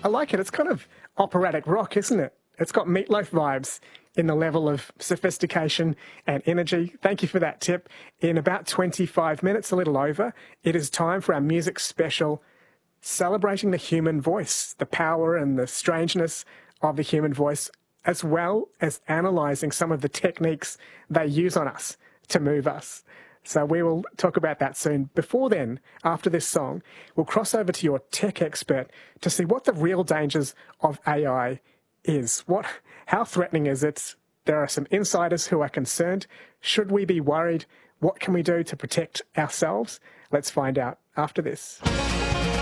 I like it. It's kind of operatic rock, isn't it? It's got Meatloaf vibes in the level of sophistication and energy. Thank you for that tip. In about 25 minutes, a little over, it is time for our music special celebrating the human voice, the power and the strangeness of the human voice, as well as analysing some of the techniques they use on us to move us. So we will talk about that soon. Before then, after this song, we'll cross over to your tech expert to see what the real dangers of AI is. How threatening is it? There are some insiders who are concerned. Should we be worried? What can we do to protect ourselves? Let's find out after this.